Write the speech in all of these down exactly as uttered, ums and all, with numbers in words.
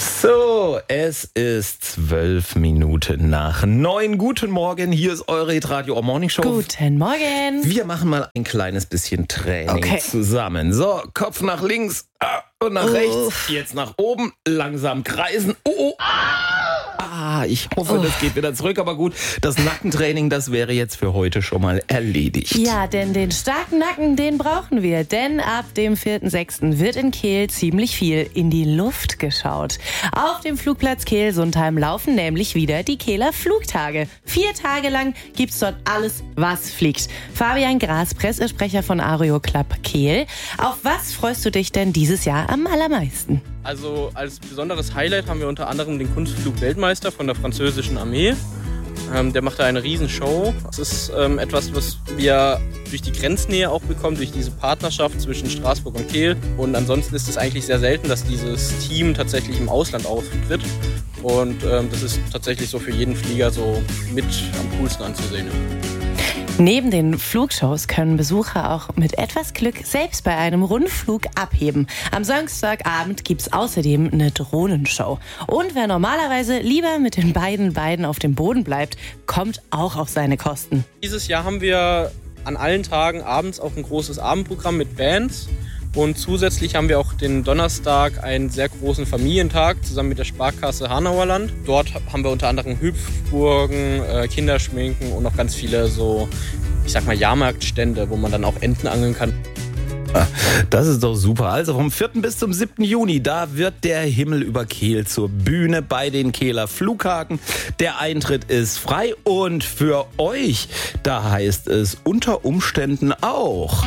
So, es ist zwölf Minuten nach neun. Guten Morgen, hier ist eure Radio Morning Show. Guten Morgen. Wir machen mal ein kleines bisschen Training Okay. zusammen. So, Kopf nach links und nach Oh. rechts. Jetzt nach oben, langsam kreisen. Oh, oh. Ah, ich hoffe, das geht wieder zurück. Aber gut, das Nackentraining, das wäre jetzt für heute schon mal erledigt. Ja, denn den starken Nacken, den brauchen wir. Denn ab dem vierten sechsten wird in Kehl ziemlich viel in die Luft geschaut. Auf dem Flugplatz Kehl-Sundheim laufen nämlich wieder die Kehler Flugtage. Vier Tage lang gibt's dort alles, was fliegt. Fabian Gras, Pressesprecher von Aero Club Kehl. Auf was freust du dich denn dieses Jahr am allermeisten? Also als besonderes Highlight haben wir unter anderem den Kunstflug-Weltmeister von der französischen Armee. Ähm, der macht da eine Riesenshow. Das ist ähm, etwas, was wir durch die Grenznähe auch bekommen, durch diese Partnerschaft zwischen Straßburg und Kehl. Und ansonsten ist es eigentlich sehr selten, dass dieses Team tatsächlich im Ausland auftritt. Und ähm, das ist tatsächlich so für jeden Flieger so mit am coolsten anzusehen. Neben den Flugshows können Besucher auch mit etwas Glück selbst bei einem Rundflug abheben. Am Samstagabend gibt's außerdem eine Drohnenshow. Und wer normalerweise lieber mit den beiden Beinen auf dem Boden bleibt, kommt auch auf seine Kosten. Dieses Jahr haben wir an allen Tagen abends auch ein großes Abendprogramm mit Bands. Und zusätzlich haben wir auch den Donnerstag einen sehr großen Familientag zusammen mit der Sparkasse Hanauerland. Dort haben wir unter anderem Hüpfburgen, äh, Kinderschminken und noch ganz viele so, ich sag mal, Jahrmarktstände, wo man dann auch Enten angeln kann. Das ist doch super. Also vom vierten bis zum siebten Juni, da wird der Himmel über Kehl zur Bühne bei den Kehler Flughaken. Der Eintritt ist frei und für euch, da heißt es unter Umständen auch...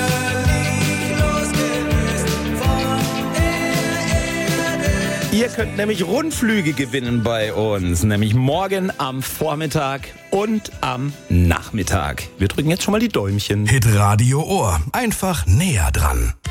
Ihr könnt nämlich Rundflüge gewinnen bei uns, nämlich morgen am Vormittag und am Nachmittag. Wir drücken jetzt schon mal die Däumchen. Hitradio Ohr. Einfach näher dran.